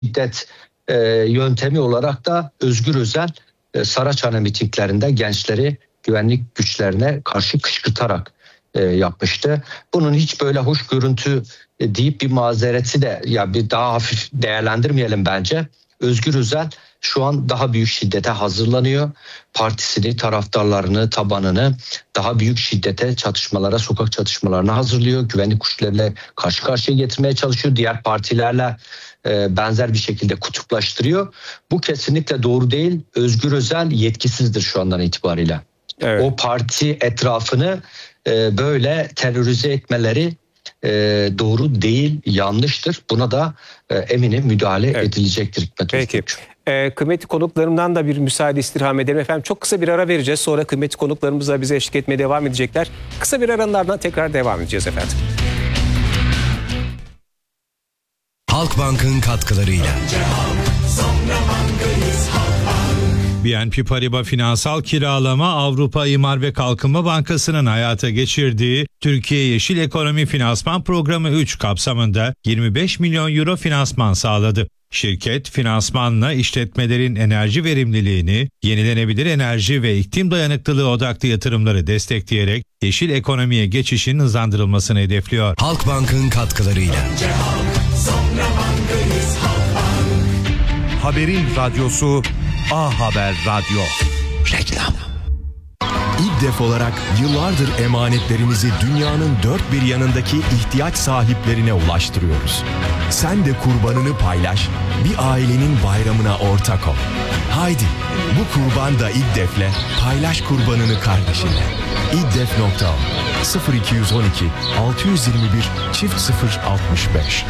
şiddet yöntemi olarak da Özgür Özel Saraçhane mitinglerinde gençleri güvenlik güçlerine karşı kışkırtarak yapmıştı. Bunun hiç böyle hoş görüntü deyip bir mazereti de bir daha hafif değerlendirmeyelim bence. Özgür Özel şu an daha büyük şiddete hazırlanıyor. Partisini, taraftarlarını, tabanını daha büyük şiddete, çatışmalara, sokak çatışmalarına hazırlıyor. Güvenlik güçleriyle karşı karşıya getirmeye çalışıyor. Diğer partilerle benzer bir şekilde kutuplaştırıyor. Bu kesinlikle doğru değil. Özgür Özel yetkisizdir şu andan itibariyle. Evet. O parti etrafını böyle terörize etmeleri doğru değil, yanlıştır. Buna da eminim müdahale edilecektir Hikmet Peki. Kıymetli konuklarımdan da bir müsaade istirham ederim efendim. Çok kısa bir ara vereceğiz. Sonra kıymetli konuklarımız da bize eşlik etmeye devam edecekler. Kısa bir aranın ardından tekrar devam edeceğiz efendim. Halkbank'ın katkılarıyla. BNP Paribas Finansal Kiralama Avrupa İmar ve Kalkınma Bankası'nın hayata geçirdiği Türkiye Yeşil Ekonomi Finansman Programı 3 kapsamında 25 milyon euro finansman sağladı. Şirket finansmanla işletmelerin enerji verimliliğini, yenilenebilir enerji ve iklim dayanıklılığı odaklı yatırımları destekleyerek yeşil ekonomiye geçişin hızlandırılmasını hedefliyor. Halkbank'ın katkılarıyla. Haberin radyosu A Haber Radyo. Reklam. İDDEF olarak yıllardır emanetlerinizi dünyanın dört bir yanındaki ihtiyaç sahiplerine ulaştırıyoruz. Sen de kurbanını paylaş, bir ailenin bayramına ortak ol. Haydi, bu kurban da İDDEF'le paylaş kurbanını kardeşinle. İDDEF.org 0212 621 0065